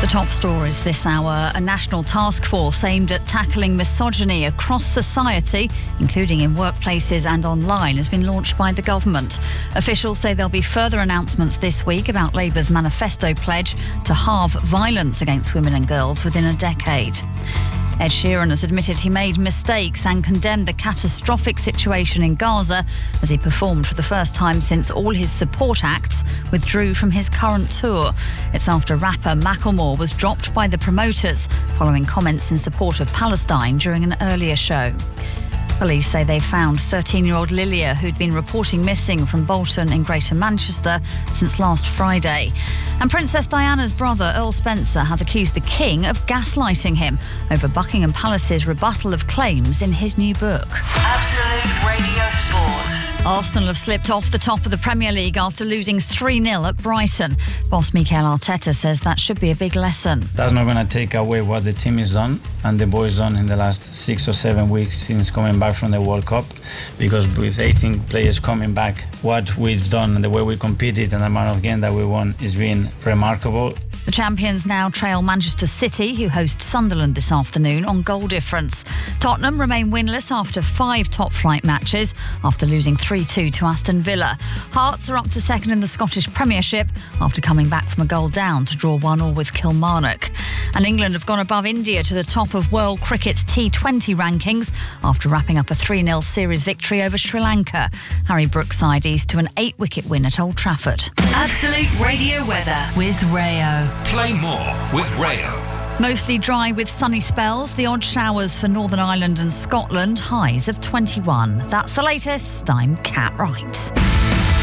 The top stories this hour. A national task force aimed at tackling misogyny across society, including in workplaces and online, has been launched by the government. Officials say there'll be further announcements this week about Labour's manifesto pledge to halve violence against women and girls within a decade. Ed Sheeran has admitted he made mistakes and condemned the catastrophic situation in Gaza as he performed for the first time since all his support acts withdrew from his current tour. It's after rapper Macklemore was dropped by the promoters following comments in support of Palestine during an earlier show. Police say they found 13-year-old Lilia, who'd been reporting missing from Bolton in Greater Manchester since last Friday. And Princess Diana's brother, Earl Spencer, has accused the King of gaslighting him over Buckingham Palace's rebuttal of claims in his new book. Absolute Radio Sport. Arsenal have slipped off the top of the Premier League after losing 3-0 at Brighton. Boss Mikel Arteta says that should be a big lesson. That's not going to take away what the team has done and the boys done in the last 6 or 7 weeks since coming back from the World Cup, because with 18 players coming back, what we've done and the way we competed and the amount of games that we won has been remarkable. The champions now trail Manchester City, who host Sunderland this afternoon, on goal difference. Tottenham remain winless after 5 top-flight matches after losing 3-2 to Aston Villa. Hearts are up to second in the Scottish Premiership after coming back from a goal down to draw 1-1 with Kilmarnock. And England have gone above India to the top of World Cricket's T20 rankings after wrapping up a 3-0 series victory over Sri Lanka. Harry Brookside eased to an 8-wicket win at Old Trafford. Absolute Radio weather with Rayo. Play more with Rayo. Mostly dry with sunny spells, the odd showers for Northern Ireland and Scotland, highs of 21. That's the latest. I'm Kat Wright.